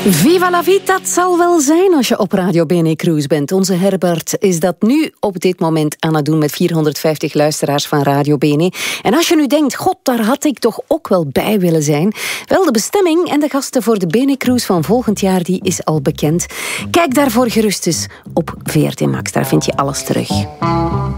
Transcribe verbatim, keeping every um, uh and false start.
Viva la vida, dat zal wel zijn als je op Radio Bene Cruise bent. Onze Herbert is dat nu op dit moment aan het doen met vierhonderdvijftig luisteraars van Radio Bene. En als je nu denkt, god, daar had ik toch ook wel bij willen zijn. Wel, de bestemming en de gasten voor de Bene Cruise van volgend jaar, die is al bekend. Kijk daarvoor gerust eens op V R T Max, daar vind je alles terug.